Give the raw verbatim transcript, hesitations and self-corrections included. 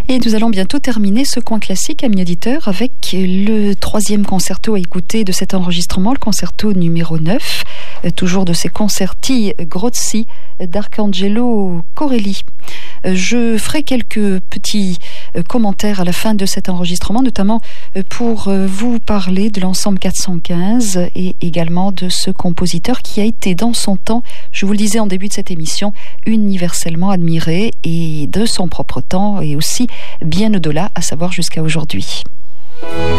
Et nous allons bientôt terminer ce coin classique, amis auditeurs, avec le troisième concerto à écouter de cet enregistrement, le concerto numéro neuf, toujours de ces concerti Grozzi d'Arcangelo Corelli. Je ferai quelques petits commentaires à la fin de cet enregistrement, notamment pour vous parler de l'ensemble quatre cent quinze et également de ce compositeur qui a été dans son temps, je vous le disais en début de cette émission, universellement admiré et de son propre temps et aussi bien au-delà, à savoir jusqu'à aujourd'hui.